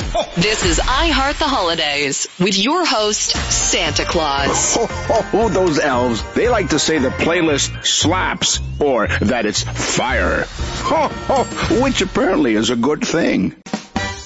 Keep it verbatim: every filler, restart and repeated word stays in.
This is I Heart the Holidays with your host, Santa Claus. Ho, ho, ho, those elves. They like to say the playlist slaps or that it's fire. Ho, ho, which apparently is a good thing.